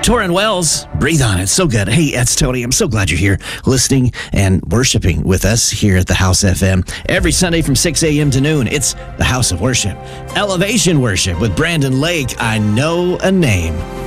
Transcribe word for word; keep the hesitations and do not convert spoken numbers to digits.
Torrin Wells, Breathe On It. So good. Hey, it's Tony. I'm so glad you're here listening and worshiping with us here at the House F M. Every Sunday from six a.m. to noon, it's the House of Worship. Elevation Worship with Brandon Lake. I know a name.